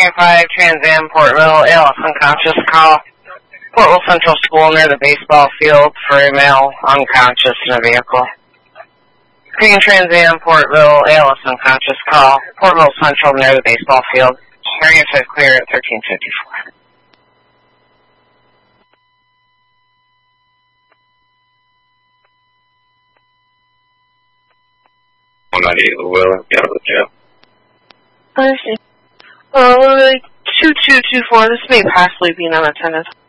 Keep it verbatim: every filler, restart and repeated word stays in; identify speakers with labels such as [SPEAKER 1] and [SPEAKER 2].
[SPEAKER 1] five, Trans Am, Portville, A L S unconscious, call Portville Central School near the baseball field for a male unconscious in a vehicle. Green Trans Am, Portville, A L S unconscious, call Portville Central near the baseball field. Area says clear at thirteen fifty-four.
[SPEAKER 2] one ninety-eight Will, get out of the jail.
[SPEAKER 1] I see. Uh, two two two four, this may possibly be non-attended.